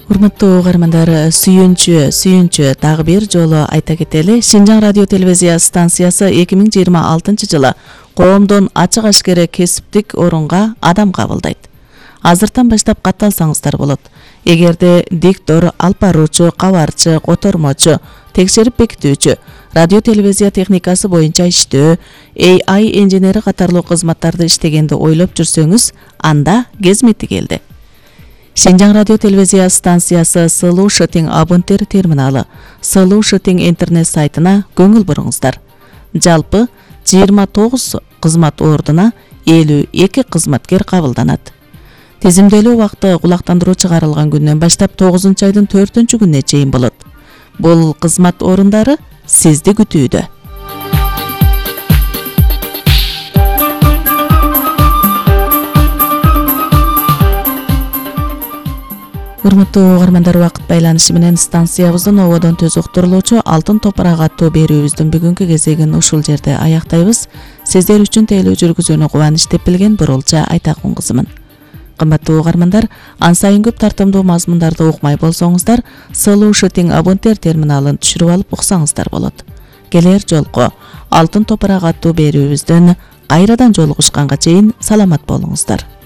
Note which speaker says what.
Speaker 1: Урматтуу угармандар, сүйүнчү дагы бир жолу айта кетели. Шинжаң радио телевизия станциясы 2026 жылы коомдон ачык ашкере кесиптик орунга адам кабылдайт. Азыртан баштап катталсаңыздар болот. Эгерде диктор, алып баруучу, кабарчы, котормочу, текшерип бекитүүчү, радио телевизия техникасы боюнча иштөө, AI инженери катарлуу кызматтарды иштегенди ойлоп жүрсөңүз, анда кезмети келди. Шинжаң радио телевизия станциясы Solution абонтер терминалы, Solution интернет сайтына көңүл буруңуздар. Жалпы 29 кызмат ордуна 52 кызматкер кабылданат. Тизимделүү убакыты кулактандыруу чыгарылган күндөн баштап 9-айдын 4-күнүнө чейин болот. Бул кызмат орундары сизди күтүүдө. Урматтуу угармандар, убакыт байланышы менен станциябыздын ободон төз уктурулуучу Алтын топурак аттуу берүүбүздүн бүгүнкү кезегин ушул жерде аяктайбыз. Сиздер үчүн тейлөө жүргүзүүнү кубаныч деп билген Бурулча Айтакун кызымын. Кымбаттуу угармандар, ан сайын көп тартымдуу мазмундарды укмай болсоңуздар, Solution абонтер терминалын түшүрүп алып уксаңыздар болот. Келер жолку Алтын топурак аттуу берүүбүздөн кайрадан жолугушканга чейин саламат болуңуздар.